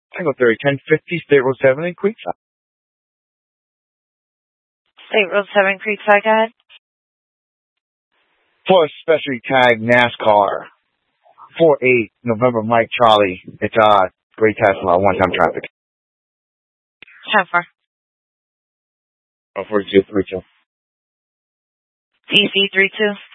Tango 30, 1050 State Road 7 in Creekside. State Road 7, Creekside, go ahead. For a specially tagged NASCAR. 4-8, November, Mike, Charlie. It's, Great Tesla, one-time traffic. 10-4. 4232. DC 32.